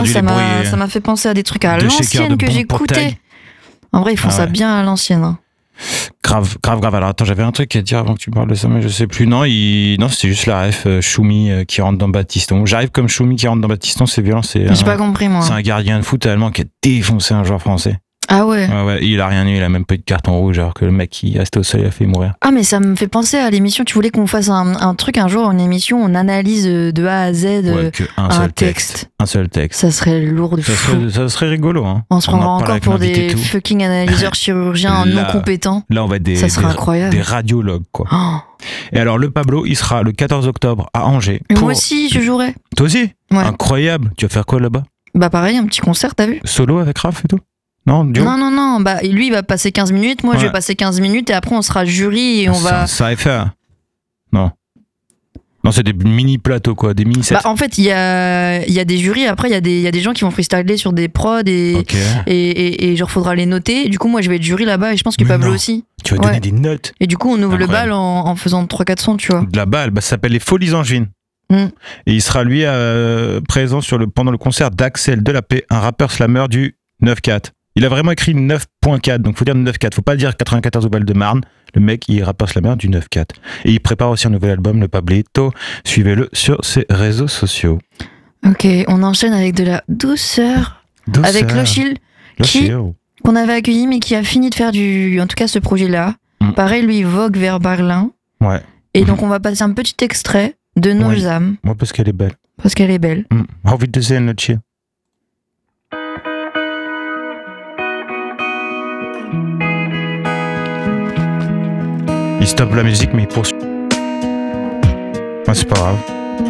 Du ça débrouiller. m'a fait penser à des trucs à De shaker l'ancienne de que bon j'écoutais. portail. En vrai, ils font ça bien à l'ancienne. Hein. Grave. Alors attends, j'avais un truc à dire avant que tu parles de ça, mais je sais plus. Non, c'est juste la ref Choumi qui rentre dans Baptiston. J'arrive comme Choumi qui rentre dans Baptiston, c'est violent. J'ai pas compris, moi. C'est un gardien de foot allemand qui a défoncé un joueur français. Ah ouais. Ouais, il a rien eu, il a même pas eu de carton rouge, alors que le mec qui restait au sol, il a fait mourir. Ah, mais ça me fait penser à l'émission. Tu voulais qu'on fasse un truc un jour, une émission, on analyse de A à Z un texte. Un seul texte. Ça serait lourd de fou. Ça serait rigolo. Hein. On se prendra encore pour des fucking analyseurs chirurgiens non compétents. Là, on va être ça serait incroyable. Des radiologues, quoi. Oh. Et alors, le Pablo, il sera le 14 octobre à Angers. Moi aussi, je jouerai. Toi aussi? Ouais. Incroyable. Tu vas faire quoi là-bas? Bah, pareil, un petit concert, t'as vu? Solo avec Raph et tout? Non, duo? Non. Bah, lui, il va passer 15 minutes. Moi, je vais passer 15 minutes et après, on sera jury et on va. Ça va faire. Non, c'est des mini-plateaux, quoi, des mini-sets. Bah, en fait, il y a des jurys. Après, il y a des gens qui vont freestyler sur des prods et genre, faudra les noter. Du coup, moi, je vais être jury là-bas et je pense que Pablo aussi. Tu vas donner des notes. Et du coup, on ouvre le bal en faisant 3-4 sons, tu vois. De la balle, ça s'appelle les Folies Angevines. Et il sera, lui, présent pendant le concert d'Axel Delapé, un rappeur slammer du 9-4. Il a vraiment écrit 9.4, donc faut dire 9.4. Faut pas dire 94 au bal de Marne. Le mec, il est rappeur slammer du 9.4. Et il prépare aussi un nouvel album, le Pablito. Suivez-le sur ses réseaux sociaux. Ok, on enchaîne avec de la douceur. Avec Lochil, qu'on avait accueilli, mais qui a fini de faire en tout cas ce projet-là. Pareil, lui, il vogue vers Berlin. Ouais. Et donc, on va passer un petit extrait de Nos âmes. Moi, parce qu'elle est belle. Parce qu'elle est belle. Envie de dire Lochil. Il stoppe la musique, mais il poursuit. C'est pas grave.